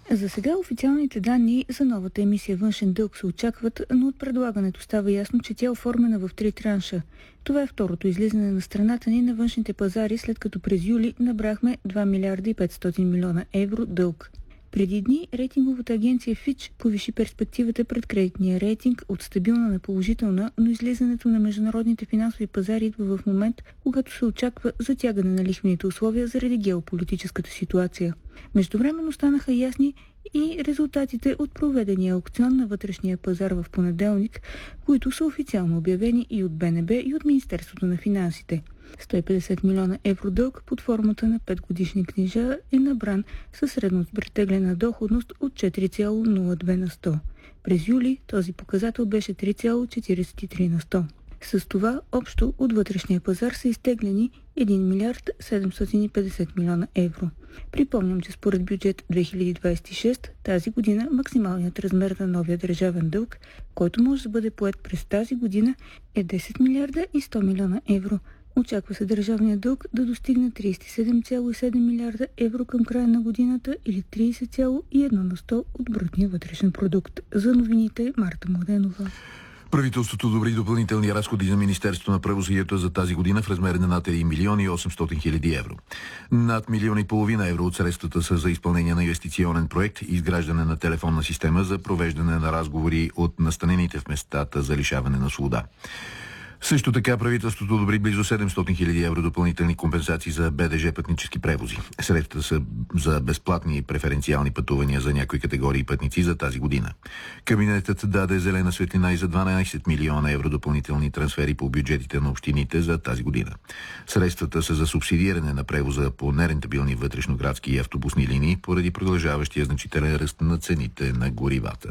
За сега официалните данни за новата емисия външен дълг се очакват, но от предлагането става ясно, че тя е оформена в 3 транша. Това е второто излизане на страната ни на външните пазари, след като през юли набрахме 2 милиарда и 500 милиона евро дълг. Преди дни рейтинговата агенция Fitch повиши перспективата пред кредитния рейтинг от стабилна на положителна, но излизането на международните финансови пазари идва в момент, когато се очаква затягане на лихвените условия заради геополитическата ситуация. Междувременно станаха ясни и резултатите от проведения аукцион на вътрешния пазар в понеделник, които са официално обявени и от БНБ, и от Министерството на финансите. 150 милиона евро дълг под формата на 5-годишни книжа е набран със средно претеглена доходност от 4,02 на 100. През юли този показател беше 3,43 на 100. С това общо от вътрешния пазар са изтеглени 1 милиард 750 милиона евро. Припомням, че според бюджет 2026 тази година максималният размер на новия държавен дълг, който може да бъде поет през тази година, е 10 милиарда и 100 милиона евро. Очаква се държавният дълг да достигне 37,7 милиарда евро към края на годината или 30,1 на 100 от брутния вътрешен продукт. За новините Марта Младенова. Правителството одобри допълнителни разходи за Министерството на правосъдието за тази година в размер на над 1 милион и 800 хиляди евро. Над 1,5 милиона евро от средствата са за изпълнение на инвестиционен проект, изграждане на телефонна система за провеждане на разговори от настанените в местата за лишаване на свобода. Също така правителството одобри близо 700 хиляди евро допълнителни компенсации за БДЖ пътнически превози. Средствата са за безплатни преференциални пътувания за някои категории пътници за тази година. Кабинетът даде зелена светлина и за 12 милиона евро допълнителни трансфери по бюджетите на общините за тази година. Средствата са за субсидиране на превоза по нерентабилни вътрешноградски и автобусни линии поради продължаващия значителен ръст на цените на горивата.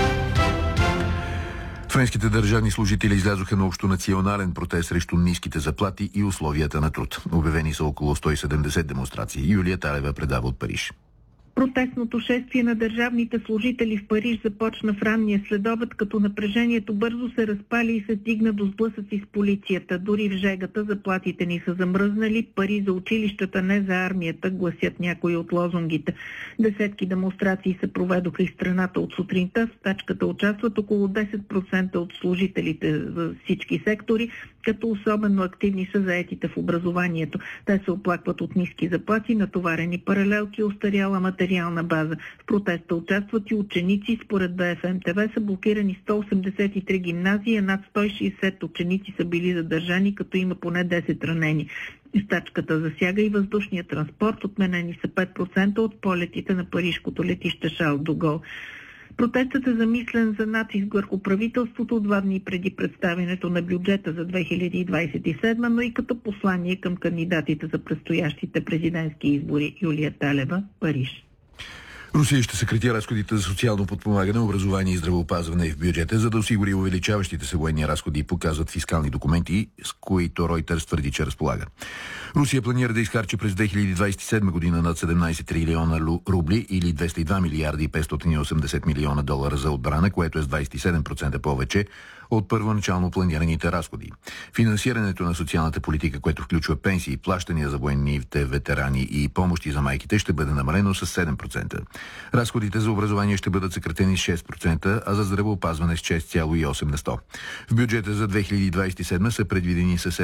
Френските държавни служители излязоха на общонационален протест срещу ниските заплати и условията на труд. Обявени са около 170 демонстрации. Юлия Талева предава от Париж. Протестното шествие на държавните служители в Париж започна в ранния следобед, като напрежението бързо се разпали и се стигна до сблъсъци с полицията. Дори в жегата заплатите ни са замръзнали, пари за училищата, не за армията, гласят някои от лозунгите. Десетки демонстрации се проведоха из страната от сутринта. В стачката участват около 10% от служителите в всички сектори, като особено активни са заетите в образованието. Те се оплакват от ниски заплати, натоварени паралелки, устаряла материална база. В протеста участват и ученици. Според БФМ ТВ са блокирани 183 гимназии, а над 160 ученици са били задържани, като има поне 10 ранени. Стачката засяга и въздушния транспорт. Отменени са 5% от полетите на парижкото летище Шарл де Гол. Протестът е замислен за натиск върху правителството 2 дни преди представянето на бюджета за 2027, но и като послание към кандидатите за предстоящите президентски избори. Юлия Талева, Париж. Русия ще съкрати разходите за социално подпомагане, образование и здравеопазване в бюджета, за да осигури увеличаващите се военни разходи, показват фискални документи, с които Reuters твърди, че разполага. Русия планира да изхарчи през 2027 година над 17 трилиона рубли или 202 милиарда и 580 милиона долара за отбрана, което е с 27% повече от първоначално планираните разходи. Финансирането на социалната политика, което включва пенсии, плащания за военните ветерани и помощи за майките, ще бъде намалено с 7%. Разходите за образование ще бъдат съкратени с 6%, а за здравеопазване с 6,8 на 100. В бюджета за 2027 са предвидени с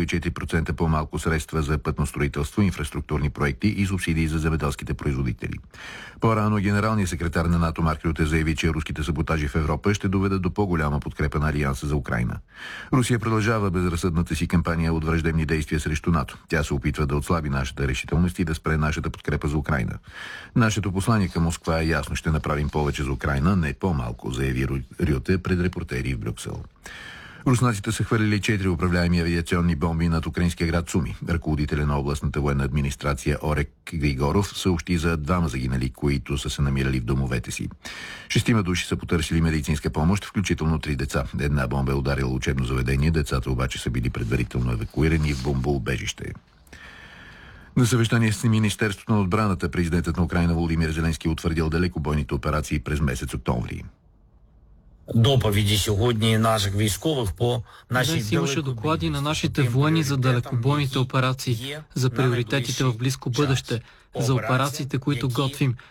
7,4% по-малко средства за пътно строителство, инфраструктурни проекти и субсидии за земеделските производители. По-рано генералният секретар на НАТО Марк Рюте заяви, че руските саботажи в Европа ще доведат до по-голяма подкрепа на Алианса за Украйна. Русия продължава безразсъдната си кампания от враждебни действия срещу НАТО. Тя се опитва да отслаби нашата решителност и да спре нашата подкрепа за Украйна. Нашето послание към Москва е ясно: ще направим повече за Украйна, не по-малко, заяви Рюте пред репортери в Брюксел. Руснаците са хвърлили 4 управляеми авиационни бомби над украинския град Суми. Ръководителя на областната военна администрация Орек Григоров съобщи за 2 загинали, които са се намирали в домовете си. 6 души са потърсили медицинска помощ, включително 3 деца. Една бомба е ударила учебно заведение, децата обаче са били предварително евакуирани в бомбоубежище. На съвещание с Министерството на отбраната президентът на Украйна Володимир Зеленски утвърдил далекобойните операции през месец октомври. Доповіді сьогодні наших військових по нашій Днес имаше доклади на нашите военни за далекобойните операции, за приоритетите в близко бъдеще, за операциите, които готвим,